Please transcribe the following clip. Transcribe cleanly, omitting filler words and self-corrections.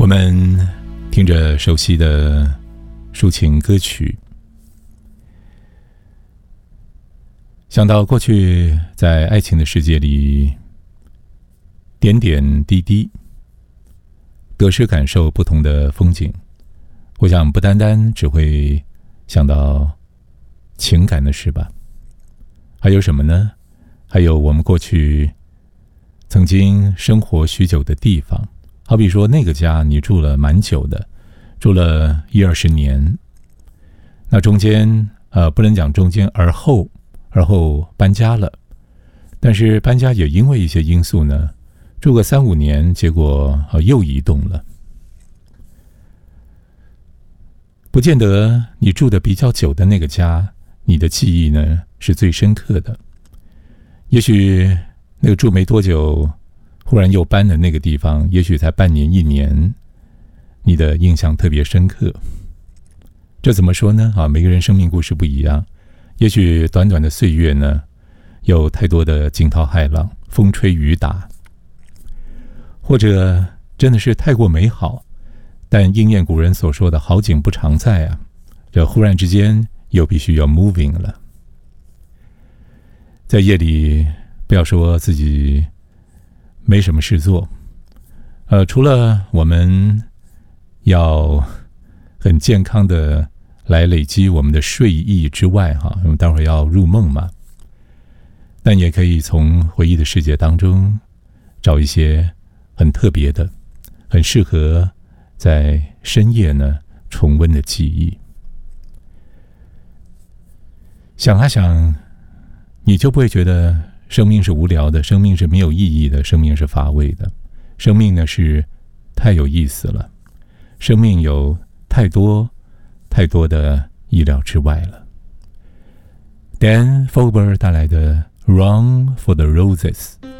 我们听着熟悉的抒情歌曲，想到过去在爱情的世界里，点点滴滴得失感受不同的风景。我想不单单只会想到情感的事吧，还有什么呢？还有我们过去曾经生活许久的地方，好比说那个家你住了蛮久的，住了10-20年，那中间不能讲中间而后搬家了，但是搬家也因为一些因素呢，住个3-5年，结果又移动了。不见得你住的比较久的那个家，你的记忆呢是最深刻的。也许那个住没多久忽然又搬的那个地方，也许才半年1年，你的印象特别深刻。这怎么说呢？每个人生命故事不一样，也许短短的岁月呢，有太多的惊涛骇浪，风吹雨打，或者真的是太过美好，但应验古人所说的好景不常在啊，这忽然之间又必须要 moving 了。在夜里不要说自己没什么事做，除了我们要很健康的来累积我们的睡意之外，我们待会儿要入梦嘛，但也可以从回忆的世界当中找一些很特别的、很适合在深夜呢重温的记忆。想啊想，你就不会觉得生命是无聊的，生命是没有意义的，生命是乏味的。生命呢是太有意思了，生命有太多太多的意料之外了。Dan Fogelberg 带来的 Run for the Roses。